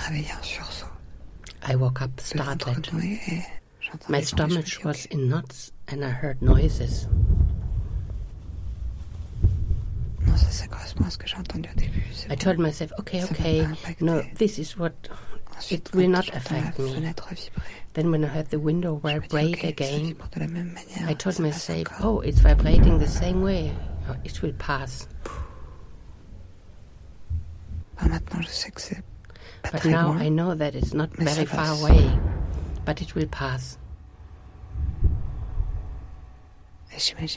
réveillé un sursaut. I woke up startled. My stomach was in knots and I heard noises. Non, ça correspond à ce que j'ai entendu au début. I told myself, okay, no, this is what, it will not affect me. Then when I heard the window vibrate again, I told myself, oh, it's vibrating the same way. Oh, it will pass. But now I know that it's not very far away, but it will pass.